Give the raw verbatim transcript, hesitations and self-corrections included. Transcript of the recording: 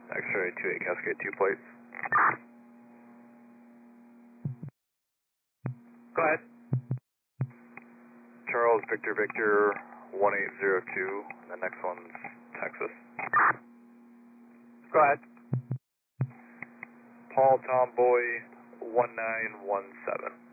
X-ray two eight Cascade two plates. Go ahead. Charles Victor Victor one eight zero two, the next one's Texas. Go ahead. Paul Tomboy one nine one seven.